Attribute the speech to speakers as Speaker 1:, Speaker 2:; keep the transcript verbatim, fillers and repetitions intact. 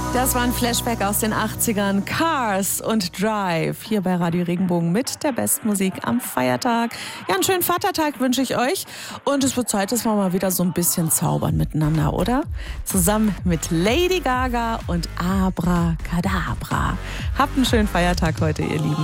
Speaker 1: Das war ein Flashback aus den achtzigern. Cars und Drive hier bei Radio Regenbogen mit der Bestmusik am Feiertag. Ja, einen schönen Vatertag wünsche ich euch. Und es wird Zeit, dass wir mal wieder so ein bisschen zaubern miteinander, oder? Zusammen mit Lady Gaga und Abracadabra. Habt einen schönen Feiertag heute, ihr Lieben.